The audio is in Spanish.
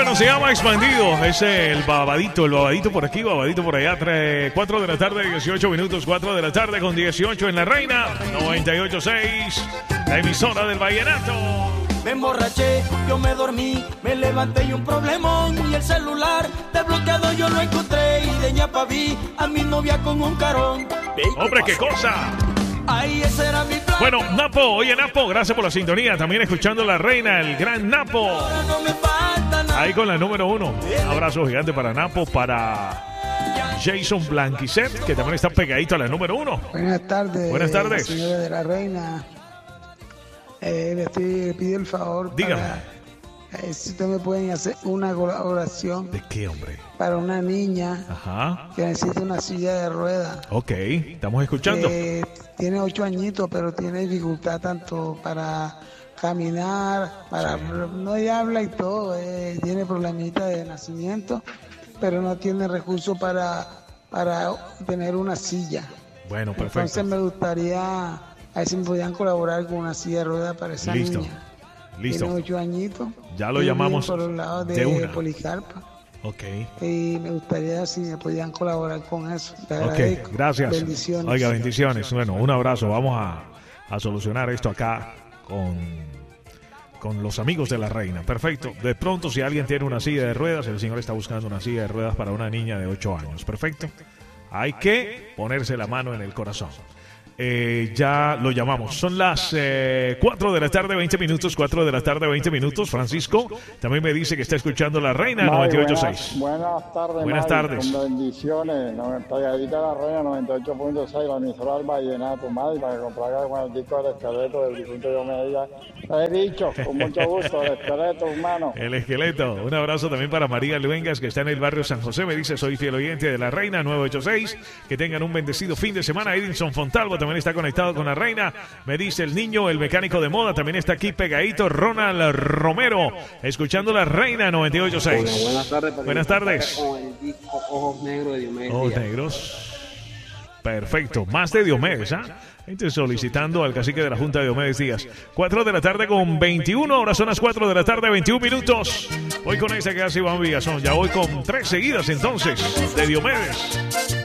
Bueno, se llama Expandido. Es el babadito por aquí, babadito por allá. 4 de la tarde, 18 minutos. 4 de la tarde con 18 en La Reina. 98.6, la emisora del vallenato. Me emborraché, yo me dormí, me levanté y un problemón. Y el celular desbloqueado yo lo encontré. Y de ñapa vi a mi novia con un carón. ¡Hombre, qué cosa! Ay, ese era mi plan. Bueno, Napo, oye Napo, gracias por la sintonía. También escuchando La Reina, el gran Napo. Ahora no me falta nada. Ahí con la número 1. Un abrazo gigante para Napo, para Jason Blanquicet, que también está pegadito a la número 1. Buenas tardes. Buenas tardes. Señora de La Reina. Le pido el favor. Dígame. Si ustedes me pueden hacer una colaboración. ¿De qué, hombre? Para una niña. Ajá. Que necesita una silla de ruedas. Ok, estamos escuchando. Tiene 8 añitos, pero tiene dificultad tanto para caminar, no ella habla y todo. Tiene problemitas de nacimiento, pero no tiene recursos para tener una silla. Bueno, perfecto. Entonces me gustaría a ver si me podían colaborar con una silla de ruedas para esa Listo. niña. Listo. Tiene 8 añitos. Ya lo llamamos por los lados de una. Policarpa. Ok. Y me gustaría si me podían colaborar con eso. Te Ok, agradezco. gracias. Bendiciones. Oiga, bendiciones. Bueno, un abrazo. Vamos a solucionar esto acá con los amigos de La Reina. Perfecto. De pronto, si alguien tiene una silla de ruedas, el señor está buscando una silla de ruedas para una niña de 8 años. Perfecto. Hay que ponerse la mano en el corazón. Ya lo llamamos. Son las 4 de la tarde, 20 minutos. 4 de la tarde, 20 minutos. Francisco también me dice que está escuchando La Reina 98.6. Buenas tardes. Buenas tardes. Con bendiciones. Pegadita La Reina 98.6, la emisora del vallenato. Madre, para que comprara con el disco del esqueleto del difunto Diomedes. He dicho, con mucho gusto, el esqueleto, hermano. El esqueleto. Un abrazo también para María Luengas, que está en el barrio San José. Me dice, soy fiel oyente de La Reina 986. Que tengan un bendecido fin de semana. Edinson Fontalvo también está conectado con La Reina. Me dice el niño, el mecánico de moda, también está aquí pegadito. Ronald Romero, escuchando La Reina 98.6. Buenas tardes. Buenas tardes. Con el disco Ojos Negros de Diomedes. Ojos Negros. Perfecto. Más de Diomedes, ¿ah? Gente solicitando al cacique de la Junta de Diomedes Díaz. 4 de la tarde con 21. Ahora son las 4 de la tarde, 21 minutos. Voy con esa que hace Iván Villazón. Ya voy con 3 seguidas entonces de Diomedes.